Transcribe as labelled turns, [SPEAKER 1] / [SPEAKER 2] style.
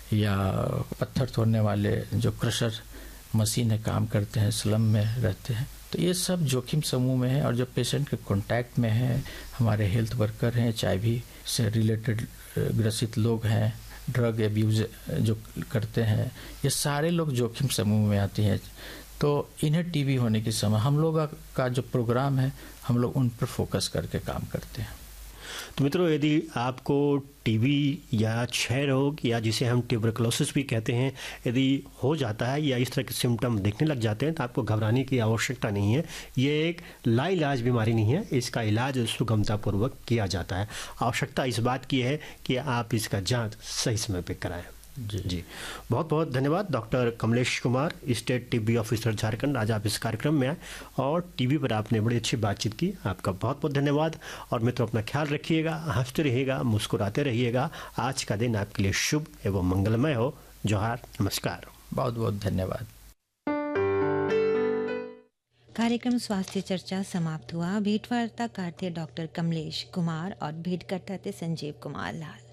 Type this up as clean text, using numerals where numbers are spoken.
[SPEAKER 1] या पत्थर तोड़ने वाले जो क्रशर मशीन है काम करते हैं, स्लम में रहते हैं, तो ये सब जोखिम समूह में है। और जो पेशेंट के कांटेक्ट में है, हमारे हेल्थ वर्कर हैं, HIV से रिलेटेड ग्रसित लोग हैं, ड्रग एब्यूज जो करते हैं, ये सारे लोग जोखिम समूह में आते हैं। तो इन्हें टीबी होने के समय हम लोग का जो प्रोग्राम है, हम लोग उन पर फोकस करके काम करते हैं।
[SPEAKER 2] तो मित्रों, यदि आपको टीबी या क्षय रोग या जिसे हम ट्यूबरकुलोसिस भी कहते हैं, यदि हो जाता है या इस तरह के सिम्टम दिखने लग जाते हैं, तो आपको घबराने की आवश्यकता नहीं है। ये एक लाइलाज बीमारी नहीं है, इसका इलाज सुगमतापूर्वक किया जाता है। आवश्यकता इस बात की है कि आप इसका जांच सही समय पर कराएं। जी, बहुत बहुत धन्यवाद doctor Kamlesh Kumar, state TB officer Jharkhand. आज आप इस कार्यक्रम में आए और टीबी पर आपने बड़ी अच्छी बातचीत की, आपका बहुत बहुत धन्यवाद। और मित्रों, अपना ख्याल रखिएगा, हंसते रहिएगा, मुस्कुराते रहिएगा। आज का दिन आपके लिए शुभ एवं मंगलमय हो। जोहार, नमस्कार,
[SPEAKER 1] बहुत बहुत धन्यवाद।
[SPEAKER 3] कार्यक्रम स्वास्थ्य चर्चा समाप्त हुआ। भेंटवार्ता करते डॉक्टर कमलेश कुमार और भेंटकर्ता थे संजीव कुमार लाल।